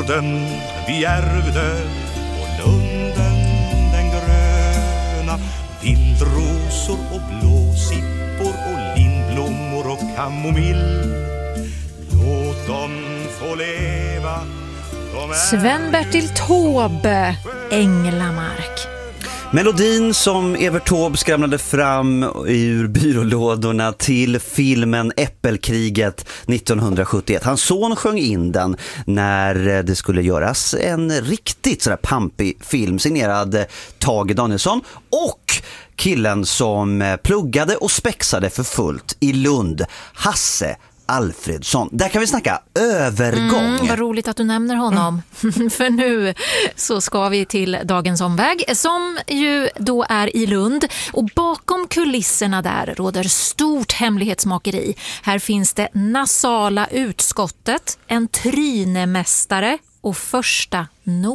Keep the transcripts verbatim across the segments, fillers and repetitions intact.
gården vi ärvde och lunden den gröna, vildrosor och blåsippor och lindblommor och kamomill. Låt dem få leva. Sven-Bertil Taube, Änglamark. Melodin som Evert Taube skramlade fram ur byrålådorna till filmen Äppelkriget nittonhundrasjuttioett. Hans son sjöng in den när det skulle göras en riktigt sådär pampig film signerad Tage Danielsson och killen som pluggade och spexade för fullt i Lund, Hasse Alfredsson. Där kan vi snacka övergång. Mm, vad roligt att du nämner honom. Mm. För nu så ska vi till dagens omväg som ju då är i Lund. Och bakom kulisserna där råder stort hemlighetsmakeri. Här finns det nasala utskottet, en trynemästare och första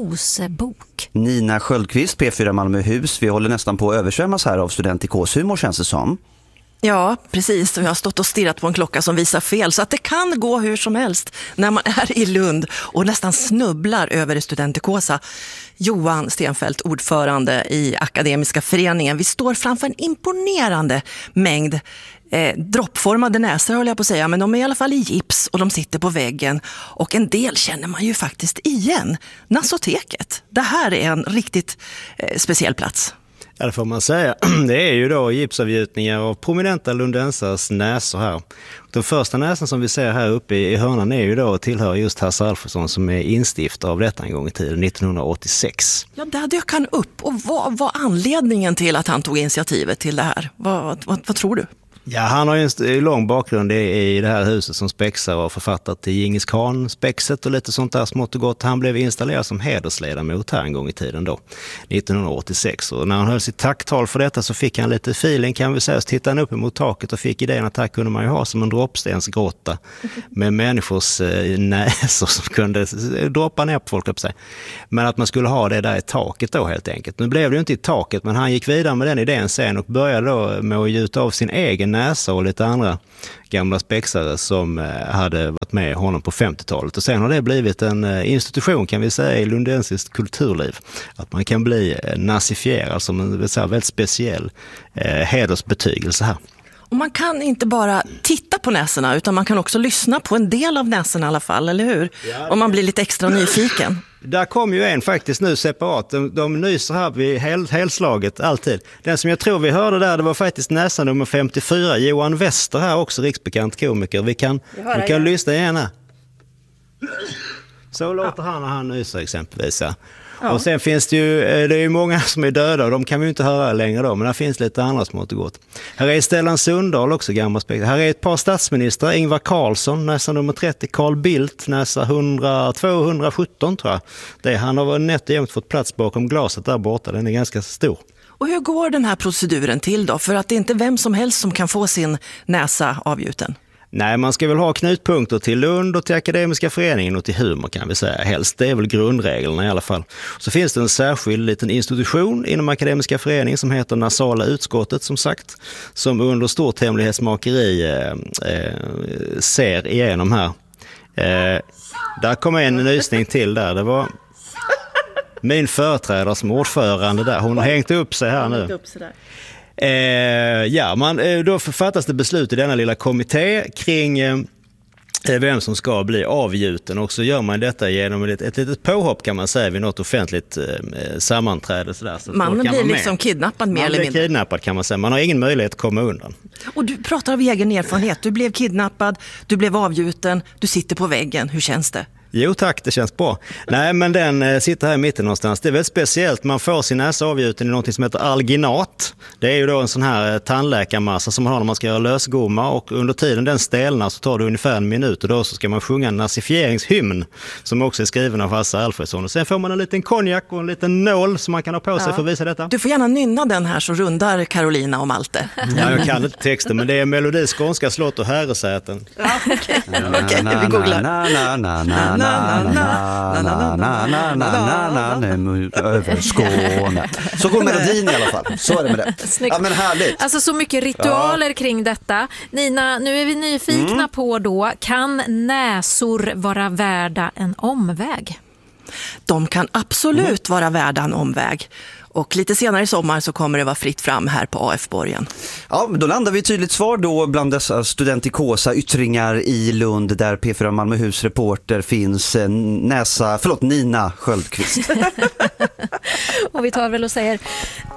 nosebok. Nina Sköldqvist, P fyra Malmöhus. Vi håller nästan på att översvämmas här av studentikos-humor, känns det som. Ja, precis. Och jag har stått och stirrat på en klocka som visar fel. Så att det kan gå hur som helst när man är i Lund och nästan snubblar över det studentikosa. Johan Stenfeldt, ordförande i Akademiska föreningen. Vi står framför en imponerande mängd eh, droppformade näsor, håller jag på att säga. Men de är i alla fall i gips och de sitter på väggen. Och en del känner man ju faktiskt igen. Nasoteket. Det här är en riktigt eh, speciell plats. Ja, det får man säga. Det är ju då gipsavgjutningar av prominenta lundensars näsor här. Den första näsan som vi ser här uppe i hörnan är ju då tillhör just Hasse Alfredsson som är instiftare av detta en gång i tiden, nittonhundraåttiosex. Ja, där dök han upp. Och vad var anledningen till att han tog initiativet till det här? Vad, vad, vad tror du? Ja, han har ju en lång bakgrund i det här huset som spexar och författat till Djingis Khan-spexet och lite sånt där smått och gott. Han blev installerad som hedersledamot här en gång i tiden då, nittonhundraåttiosex. Och när han höll sitt tacktal för detta så fick han lite feeling, kan vi säga. Så tittade han upp mot taket och fick idén att här kunde man ju ha som en droppstensgrotta med människors näsor som kunde droppa ner på folk upp sig. Men att man skulle ha det där i taket då helt enkelt. Nu blev det ju inte i taket, men han gick vidare med den idén sen och började då med att gjuta av sin egen näsa och lite andra gamla spexare som hade varit med honom på femtiotalet. Och sen har det blivit en institution, kan vi säga, i lundensiskt kulturliv. Att man kan bli nazifierad som en väldigt speciell eh, hedersbetygelse här. Och man kan inte bara titta på näsorna utan man kan också lyssna på en del av näsorna i alla fall, eller hur? Ja, om man blir lite extra nyfiken. Där kom ju en faktiskt nu separat. De, de nyser här vid hel, helslaget alltid. Den som jag tror vi hörde där, det var faktiskt näsa nummer femtiofyra. Johan Wester här, också riksbekant komiker. Vi kan, vi kan lyssna igen här. Så låter han när han nyser exempelvis. Ja. Ja. Och sen finns det ju, det är ju många som är döda och de kan vi ju inte höra längre då, men det finns lite andra smått och gott. Här är Stellan Sundahl också, gamla spekt. Här är ett par statsministrar, Ingvar Carlsson, näsa nummer trettio, Carl Bildt, näsa hundra, tvåhundrasjutton tror jag. Det, han har nätt och jämnt fått plats bakom glaset där borta, den är ganska stor. Och hur går den här proceduren till då? För att det är inte vem som helst som kan få sin näsa avgjuten. Nej, man ska väl ha knutpunkter till Lund och till Akademiska föreningen och till humor kan vi säga helst. Det är väl grundreglerna i alla fall. Så finns det en särskild liten institution inom Akademiska föreningen som heter Nasala utskottet som sagt. Som under stort hemlighetsmakeri eh, eh, ser igenom här. Eh, där kommer en nysning till där. Det var min företrädare som ordförande där. Hon har hängt upp sig här nu. Eh, ja, man, eh, då fattas det beslut i denna lilla kommitté kring eh, vem som ska bli avgjuten, och så gör man detta genom ett, ett litet påhopp kan man säga vid något offentligt eh, sammanträde. Sådär, så man blir liksom kidnappad mer man eller mindre. Man blir kidnappad kan man säga, man har ingen möjlighet att komma undan. Och du pratar av egen erfarenhet, du blev kidnappad, du blev avgjuten, du sitter på väggen, hur känns det? Jo tack, det känns bra. Nej, men den eh, sitter här i mitten någonstans. Det är väldigt speciellt. Man får sin näsa avgjuten i något som heter alginat. Det är ju då en sån här eh, tandläkarmassa som man har när man ska göra lösgomma, och under tiden den stelnar så tar det ungefär en minut, och då så ska man sjunga en nazifieringshymn som också är skriven av Hasse Alfredsson. Och sen får man en liten konjak och en liten nål som man kan ha på sig ja. för att visa detta. Du får gärna nynna den här så rundar Carolina och Malte. Ja, jag kan inte texten, men det är melodi skånska slott och herresäten. Ja, okej. Okej, vi googlar. Över Skåne. Så går melodin i alla fall. Så är det med det. Snyggt. Ja, men härligt. Alltså så mycket ritualer ja. kring detta. Nina, nu är vi nyfikna mm. på då, kan näsor vara värda en omväg? De kan absolut mm. vara värda en omväg. Och lite senare i sommar så kommer det vara fritt fram här på A F-borgen. Ja, men då landar vi ett tydligt svar då bland dessa studentikosa yttringar i Lund där P fyra Malmöhus reporter finns Näsa, förlåt Nina Sköldqvist. Och vi tar väl och säger